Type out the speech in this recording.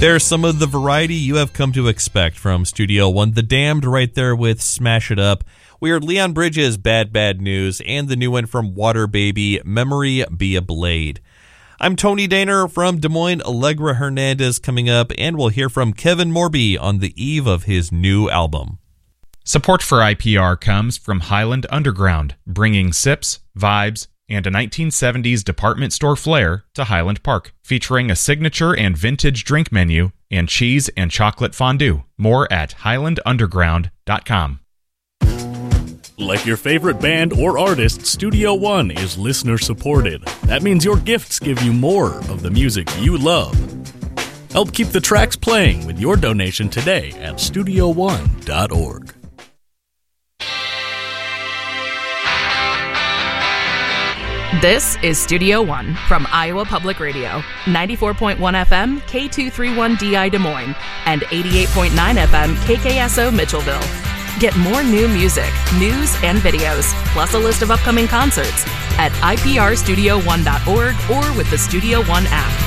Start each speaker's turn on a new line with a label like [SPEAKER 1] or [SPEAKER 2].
[SPEAKER 1] There's some of the variety you have come to expect from Studio One. The Damned right there with Smash It Up. We heard Leon Bridges' Bad Bad News, and the new one from Water Baby, Memory Be a Blade. I'm Tony Daner from Des Moines. Allegra Hernandez coming up, and we'll hear from Kevin Morby on the eve of his new album.
[SPEAKER 2] Support for IPR comes from Highland Underground, bringing sips, vibes, and a 1970s department store flair to Highland Park, featuring a signature and vintage drink menu and cheese and chocolate fondue. More at highlandunderground.com.
[SPEAKER 3] Like your favorite band or artist, Studio One is listener supported. That means your gifts give you more of the music you love. Help keep the tracks playing with your donation today at studioone.org.
[SPEAKER 4] This is Studio One from Iowa Public Radio, 94.1 FM, K231DI Des Moines, and 88.9 FM, KKSO Mitchellville. Get more new music, news, and videos, plus a list of upcoming concerts at iprstudio1.org or with the Studio One app.